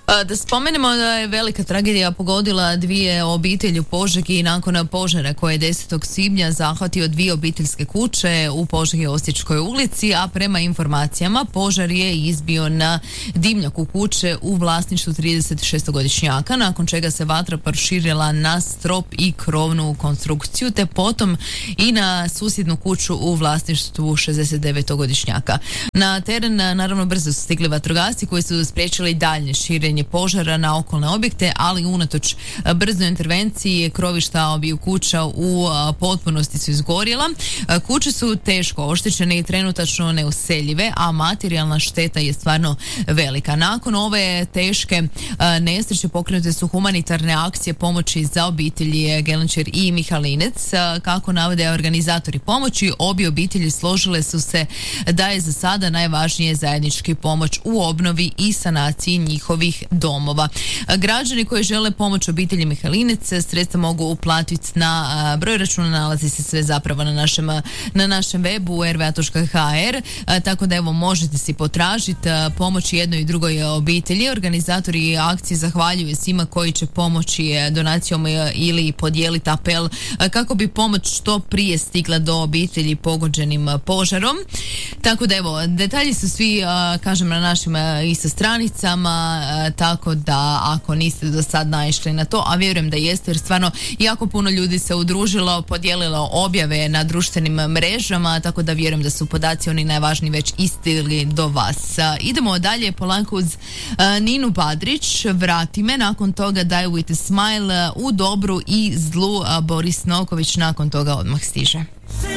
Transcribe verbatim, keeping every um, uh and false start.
Da spomenemo da je velika tragedija pogodila dvije obitelji u Požegi nakon požara koje je desetog svibnja zahvatio dvije obiteljske kuće u Požegi Osječkoj ulici, a prema informacijama požar je izbio na dimnjaku kuće u vlasništvu tridesetšestogodišnjaka, nakon čega se vatra proširila na strop i krovnu konstrukciju, te potom i na susjednu kuću u vlasništvu šezdesetdevetogodišnjaka. Na teren naravno brzo su stigli vatrogasci koji su spriječili daljnje širenje požara na okolne objekte, ali unatoč brzoj intervenciji krovišta obiju kuća u potpunosti su izgorjela. Kuće su teško oštećene i trenutačno neuseljive, a materijalna šteta je stvarno velika. Nakon ove teške nesreće pokrenute su humanitarne akcije pomoći za obitelji Gelenčir i Mihalinec. Kako navode organizatori pomoći, obje obitelji složile su se da je za sada najvažnije zajednički pomoć u obnovi i sanaciji njihovih domova. Građani koji žele pomoć obitelji Mihalinec sredstva mogu uplatiti na broj računa, nalazi se sve zapravo na našem, na našem webu er ve a točka ha er, tako da evo možete si potražiti pomoć jednoj i drugoj obitelji. Organizatori akcije zahvaljuju svima koji će pomoći donacijom ili podijeliti apel kako bi pomoć što prije stigla do obitelji pogođenim požarom. Tako da evo, detalji su svi, kažem, na našim isto stranicama, tako da ako niste do sad naišli na to, a vjerujem da jeste, jer stvarno jako puno ljudi se udružilo, podijelilo objave na društvenim mrežama, tako da vjerujem da su podaci oni najvažniji već istigli do vas. Idemo dalje polako uz Ninu Badrić, Vrati me, nakon toga Die with a Smile, u dobru i zlu Boris Noković nakon toga odmah stiže.